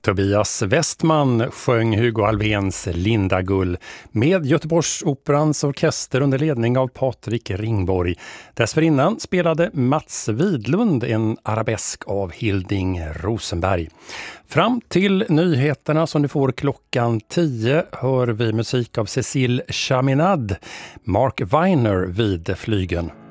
Tobias Westman sjöng Hugo Alfvéns Lindagull med Göteborgsoperans orkester under ledning av Patrik Ringborg. Dessförinnan spelade Mats Widlund en arabesk av Hilding Rosenberg. Fram till nyheterna som du får klockan 10 hör vi musik av Cécile Chaminade, Mark Weiner vid flygen.